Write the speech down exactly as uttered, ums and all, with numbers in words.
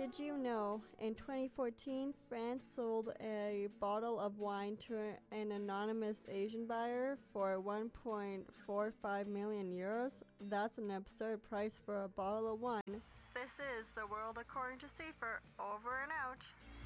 Did you know in twenty fourteen, France sold a bottle of wine to an anonymous Asian buyer for one point four five million euros? That's an absurd price for a bottle of wine. This is The World According to Safer, over and out.